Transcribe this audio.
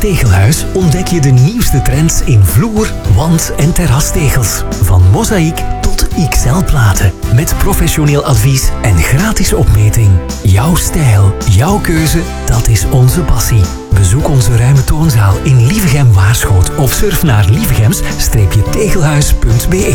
Tegelhuis ontdek je de nieuwste trends in vloer, wand- en terrastegels. Van mozaïek tot XL-platen. Met professioneel advies en gratis opmeting. Jouw stijl, jouw keuze, dat is onze passie. Bezoek onze ruime toonzaal in Lievegem-Waarschoot of surf naar lievegems-tegelhuis.be.